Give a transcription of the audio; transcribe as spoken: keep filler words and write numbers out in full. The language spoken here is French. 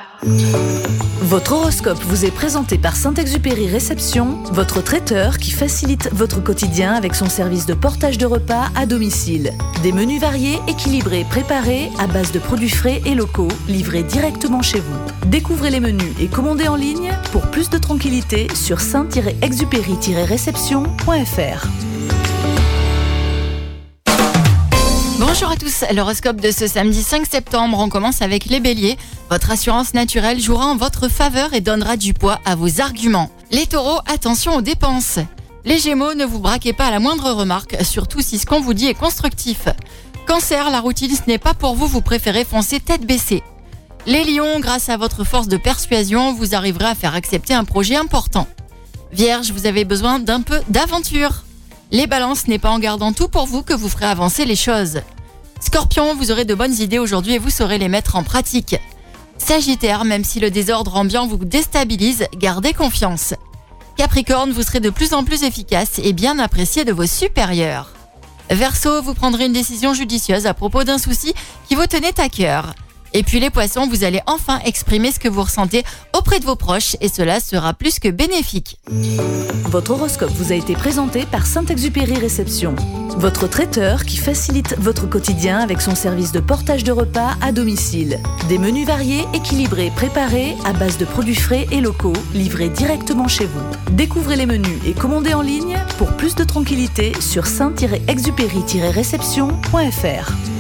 Votre horoscope vous est présenté par Saint-Exupéry Réception, votre traiteur qui facilite votre quotidien avec son service de portage de repas à domicile. Des menus variés, équilibrés, préparés à base de produits frais et locaux, livrés directement chez vous. Découvrez les menus et commandez en ligne pour plus de tranquillité sur saint exupéry réception point f r. Bonjour à tous, l'horoscope de ce samedi cinq septembre, on commence avec les béliers. Votre assurance naturelle jouera en votre faveur et donnera du poids à vos arguments. Les taureaux, attention aux dépenses. Les gémeaux, ne vous braquez pas à la moindre remarque, surtout si ce qu'on vous dit est constructif. Cancer, la routine ce n'est pas pour vous, vous préférez foncer tête baissée. Les lions, grâce à votre force de persuasion, vous arriverez à faire accepter un projet important. Vierge, vous avez besoin d'un peu d'aventure. Les balances, ce n'est pas en gardant tout pour vous que vous ferez avancer les choses. Scorpion, vous aurez de bonnes idées aujourd'hui et vous saurez les mettre en pratique. Sagittaire, même si le désordre ambiant vous déstabilise, gardez confiance. Capricorne, vous serez de plus en plus efficace et bien apprécié de vos supérieurs. Verseau, vous prendrez une décision judicieuse à propos d'un souci qui vous tenait à cœur. Et puis les poissons, vous allez enfin exprimer ce que vous ressentez auprès de vos proches et cela sera plus que bénéfique. Votre horoscope vous a été présenté par Saint-Exupéry Réception, votre traiteur qui facilite votre quotidien avec son service de portage de repas à domicile. Des menus variés, équilibrés, préparés à base de produits frais et locaux, livrés directement chez vous. Découvrez les menus et commandez en ligne pour plus de tranquillité sur saint exupéry réception point f r.